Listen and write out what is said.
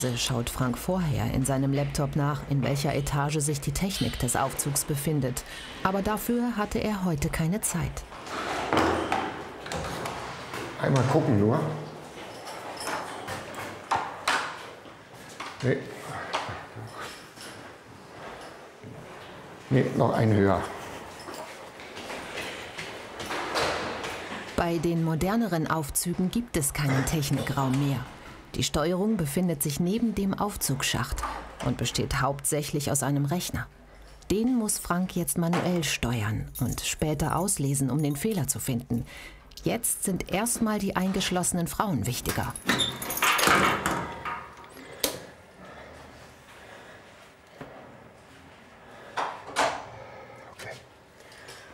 Schaut Frank vorher in seinem Laptop nach, in welcher Etage sich die Technik des Aufzugs befindet. Aber dafür hatte er heute keine Zeit. Einmal gucken nur. Nee. Nee, noch ein höher. Bei den moderneren Aufzügen gibt es keinen Technikraum mehr. Die Steuerung befindet sich neben dem Aufzugsschacht und besteht hauptsächlich aus einem Rechner. Den muss Frank jetzt manuell steuern und später auslesen, um den Fehler zu finden. Jetzt sind erstmal die eingeschlossenen Frauen wichtiger.